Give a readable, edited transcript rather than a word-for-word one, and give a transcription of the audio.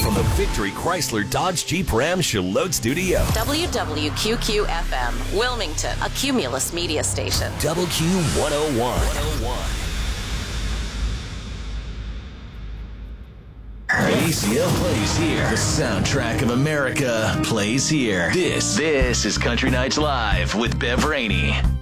from the Victory Chrysler Dodge Jeep Ram Charlotte Studio. WWQQ-FM, Wilmington, a Cumulus media station. WQ101. ACL plays here. The soundtrack of America plays here. This is Country Nights Live with Bev Rainey.